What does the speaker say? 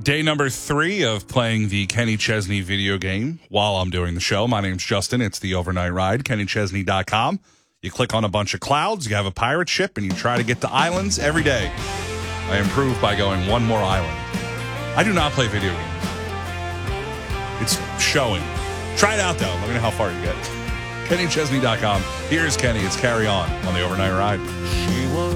Day number 3 of playing the Kenny Chesney video game while I'm doing the show. My name's Justin. It's the Overnight Ride, KennyChesney.com. You click on a bunch of clouds, you have a pirate ship, and you try to get to islands every day. I improve by going one more island. I do not play video games. It's showing. Try it out, though. Let me know how far you get. KennyChesney.com. Here's Kenny. It's Carry On the Overnight Ride.